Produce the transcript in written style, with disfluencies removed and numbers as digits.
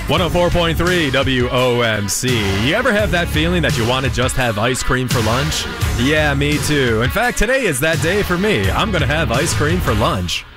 104.3 WOMC. You ever have that feeling that you want to just have ice cream for lunch? Yeah, me too. In fact, today is that day for me. I'm going to have ice cream for lunch.